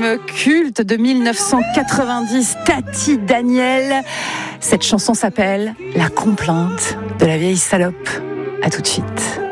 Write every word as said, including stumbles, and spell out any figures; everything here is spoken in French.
film culte de mille neuf cent quatre-vingt-dix, Tati Daniel. Cette chanson s'appelle La complainte de la vieille salope. À tout de suite.